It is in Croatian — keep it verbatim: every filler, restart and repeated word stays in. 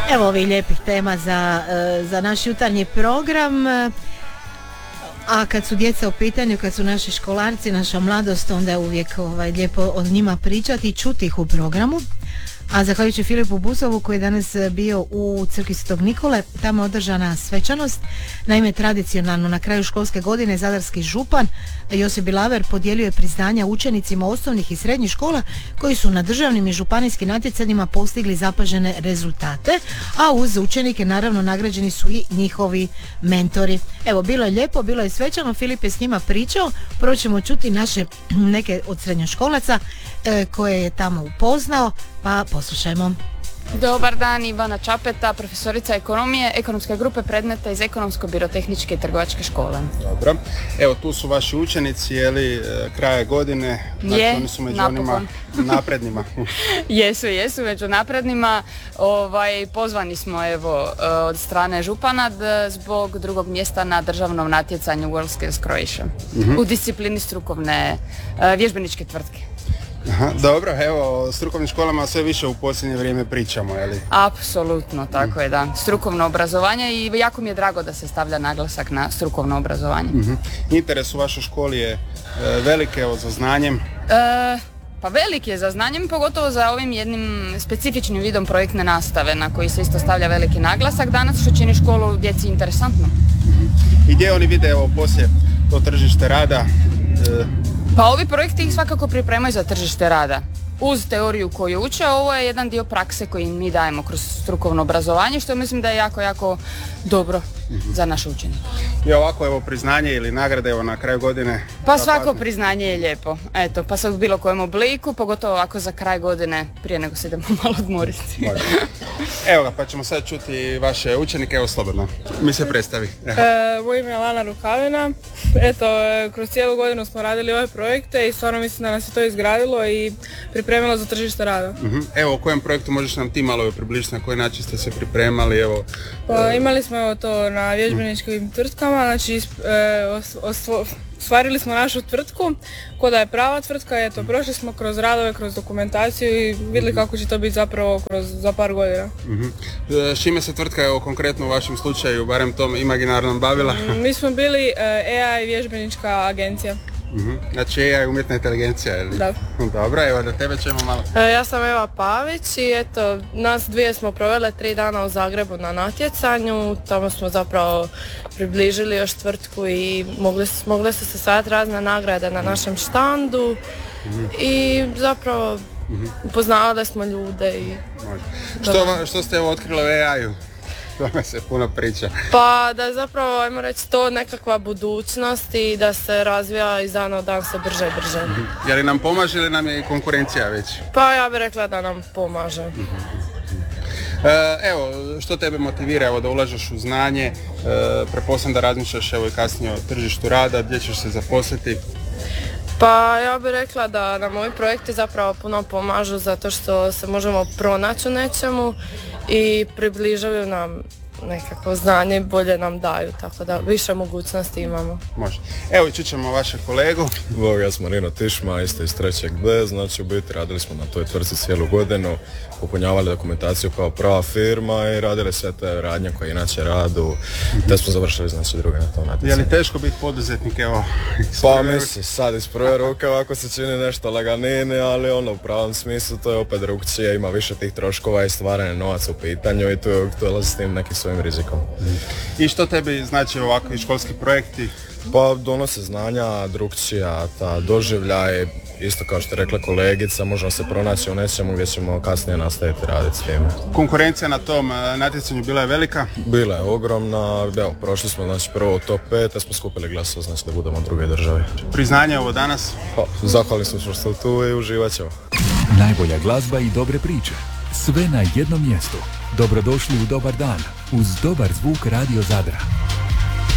Evo ovih lijepih tema za, za naš jutarnji program. A kad su djeca u pitanju, kad su naši školarci, naša mladost, onda je uvijek ovaj, lijepo o njima pričati i čuti ih u programu. A zahvaljujući Filipu Buzovu koji je danas bio u crkvi Svetog Nikole, tamo je održana svečanost. Naime, tradicionalno na kraju školske godine zadarski župan Josip Bilaver podijelio je priznanja učenicima osnovnih i srednjih škola koji su na državnim i županijskim natjecanjima postigli zapažene rezultate, a uz učenike naravno nagrađeni su i njihovi mentori. Evo, bilo je lijepo, bilo je svečano, Filip je s njima pričao. Prvo ćemo čuti naše neke od srednjoškolaca e, koje je tamo upoznao, pa poslušajmo. Dobar dan, Ivana Čapeta, profesorica ekonomije, ekonomske grupe predmeta iz ekonomsko-birotehničke i trgovačke škole. Dobro, evo tu su vaši učenici, je li kraja godine, znači je, oni su među napokon. onima naprednima. jesu, jesu među naprednima, ovaj, pozvani smo evo od strane župana d- zbog drugog mjesta na državnom natjecanju World Skills Croatia uh-huh. u disciplini strukovne uh, vježbeničke tvrtke. Aha, dobro, evo, o strukovnim školama sve više u posljednje vrijeme pričamo, je li? Apsolutno, tako je, da. Strukovno obrazovanje i jako mi je drago da se stavlja naglasak na strukovno obrazovanje. Uh-huh. Interes u vašoj školi je e, velik, evo, za znanjem? E, pa velik je za znanjem, pogotovo za ovim jednim specifičnim vidom projektne nastave na koji se isto stavlja veliki naglasak danas, što čini školu djeci interesantno. Uh-huh. I gdje oni vide, evo, poslije to tržište rada? E, Pa ovi projekti ih svakako pripremaju za tržište rada. Uz teoriju koju uče, ovo je jedan dio prakse koji mi dajemo kroz strukovno obrazovanje, što mislim da je jako, jako dobro mm-hmm. za naše učenike. I ovako, evo, priznanje ili nagrade, evo, na kraju godine? Pa svako priznanje je lijepo. Eto, pa sad u bilo kojem obliku, pogotovo ovako za kraj godine, prije nego se idemo malo odmoriti. Evo ga, pa ćemo sad čuti vaše učenike, evo, slobodno. Mi se predstavi. E, moje ime je Lana Rukavina. Eto, kroz cijelu godinu smo radili ove projekte i stvarno mislim da nas je to izgradilo i pripremilo za tržište rada. Uh-huh. Evo, o kojem projektu možeš nam ti malo približiti, na koji način ste se pripremali, evo? Pa imali smo evo to na vježbeničkim tvrtkama, znači e, os, os, ostvarili smo našu tvrtku, ko da je prava tvrtka, eto, prošli smo kroz radove, kroz dokumentaciju i vidjeli uh-huh. kako će to biti zapravo kroz, za par godina. Uh-huh. S čime se tvrtka, evo, konkretno u vašem slučaju, barem tom imaginarnom bavila? Mi smo bili e, A I vježbenička agencija. Uh-huh. Znači A I umjetna inteligencija, ili? Da. Dobro, evo da tebe ćemo malo. E, ja sam Eva Pavić i eto, nas dvije smo provele tri dana u Zagrebu na natjecanju, tamo smo zapravo približili još tvrtku i mogli, mogle su se sadati razne nagrade na našem štandu uh-huh. i zapravo uh-huh. upoznavali smo ljude i... Što, što ste evo otkrili u A I-u? Tome se puno priča. Pa da je zapravo, ajmo reći, to nekakva budućnost i da se razvija iz dana u dan sve brže i brže. Mm-hmm. Je li nam pomaže ili nam je konkurencija već? Pa ja bih rekla da nam pomaže. Mm-hmm. E, evo, što tebe motivira evo, da ulažeš u znanje, e, pretpostavljam da razmišljaš evo i kasnije o tržištu rada, gdje ćeš se zaposliti? Pa ja bih rekla da nam ovi projekti zapravo puno pomažu zato što se možemo pronaći u nečemu i približavaju nam nekako znanje i bolje nam daju, tako da više mogućnosti imamo. Može. Evo i čućemo vašeg kolegu. Bog, ja sam Marino Tišma, isto iz trećeg B, znači u biti radili smo na toj tvrtci cijelu godinu, popunjavali dokumentaciju kao prava firma i radili sve te radnje koje inače radu, mm-hmm. te smo završili znači druge na to natjecanje. Je li teško biti poduzetnik, evo? Pa mislim, sad iz prve ruke ovako se čini nešto laganini, ali ono u pravom smislu to je opet drugčije, ima više tih troškova i stvaranje novaca u pitanju i tu dolazi s tim nekim svojim rizikom. I što tebi znači ovakvi školski projekti? Pa donose znanja, drugčija, ta doživljaj, isto kao što je rekla kolegica, možemo se pronaći u nečemu gdje ćemo kasnije nastaviti raditi s time. Konkurencija na tom natjecanju bila je velika? Bila je ogromna, evo, prošli smo znači prvo u top pet, a smo skupili glasova, znači da budemo u drugoj državi. Priznanje ovo danas? Pa, zahvalni smo što ste tu i uživat ćemo. Najbolja glazba i dobre priče, sve na jednom mjestu. Dobrodošli u Dobar dan, uz dobar zvuk Radio Zadra.